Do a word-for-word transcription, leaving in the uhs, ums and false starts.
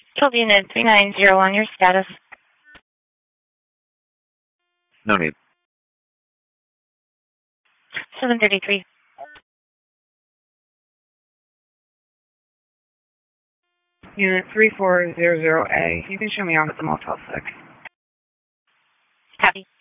twelve unit three nine zero one, your status. No need. seven thirty-three. Unit three four zero zero A. You can show me off at the Motel six. Copy.